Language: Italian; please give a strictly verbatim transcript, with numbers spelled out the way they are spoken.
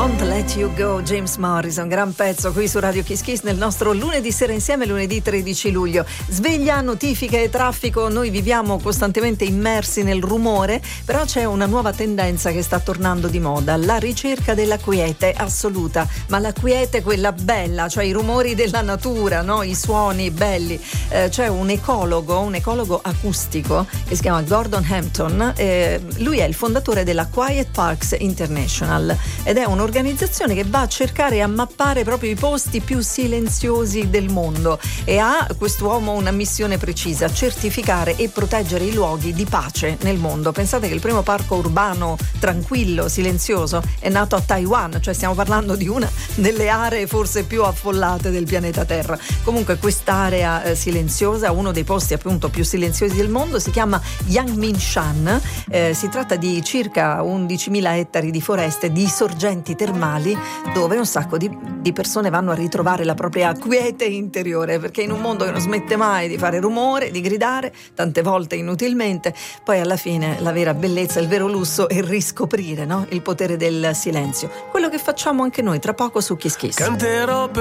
Won't Let You Go, James Morrison, gran pezzo qui su Radio Kiss Kiss nel nostro lunedì sera insieme, lunedì tredici luglio. Sveglia, notifiche e traffico, noi viviamo costantemente immersi nel rumore, però c'è una nuova tendenza che sta tornando di moda, la ricerca della quiete assoluta, ma la quiete quella bella, cioè i rumori della natura, no? I suoni belli. Eh, c'è un ecologo, un ecologo acustico che si chiama Gordon Hampton, eh, lui è il fondatore della Quiet Parks International ed è un'organizzazione che va a cercare e a mappare proprio i posti più silenziosi del mondo e ha quest'uomo una missione precisa: certificare e proteggere i luoghi di pace nel mondo. Pensate che il primo parco urbano tranquillo, silenzioso è nato a Taiwan, cioè stiamo parlando di una delle aree forse più affollate del pianeta Terra. Comunque quest'area eh, silenziosa, uno dei posti appunto più silenziosi del mondo, si chiama Yangmingshan. Eh, si tratta di circa undicimila ettari di foreste, di sorgenti termali dove un sacco di, di persone vanno a ritrovare la propria quiete interiore, perché in un mondo che non smette mai di fare rumore, di gridare, tante volte inutilmente, poi alla fine la vera bellezza, il vero lusso è riscoprire, no? Il potere del silenzio, quello che facciamo anche noi tra poco su Kiss Kiss. Canterò per